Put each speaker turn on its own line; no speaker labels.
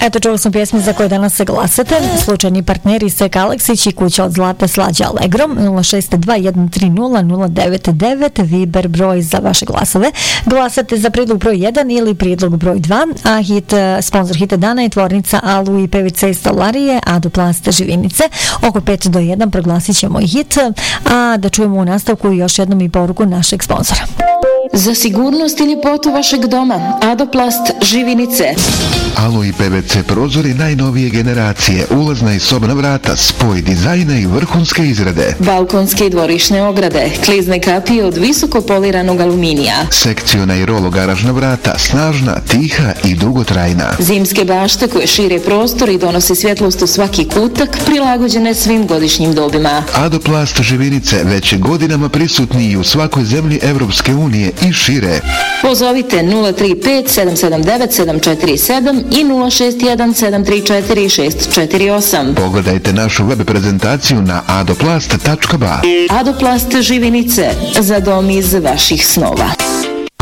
Eto, čuo sam pjesme za koje danas se glasate. Slučajni partneri Sek Aleksić i Kuća od zlata Slađa Allegro. 062130099, Viber broj za vaše glasove. Glasate za prijedlog broj 1 ili prijedlog broj 2, a sponsor hita dana je tvornica Alu i PVC stolarije Adoplast Živinice. Oko 5 do 1 proglasit ćemo i hit, a da čujemo u nastavku još jednom i poruku našeg sponzora.
Za sigurnost i ljepotu vašeg doma, Adoplast Živinice.
Alo i PVC prozori najnovije generacije, ulazna i sobna vrata, spoj dizajna i vrhunske izrade.
Balkonske i dvorišne ograde, klizne kapije od visoko poliranog aluminija.
Sekciona i rolo garažna vrata, snažna, tiha i dugotrajna.
Zimske bašte koje šire prostor i donose svjetlost u svaki kutak, prilagođene svim godišnjim dobima.
Adoplast Živinice već je godinama prisutni i u svakoj zemlji Evropske unije i šire.
Pozovite 035 779 747 i 061 734 648.
Pogledajte našu web prezentaciju na adoplast.ba.
Adoplast Živinice, za dom iz vaših snova.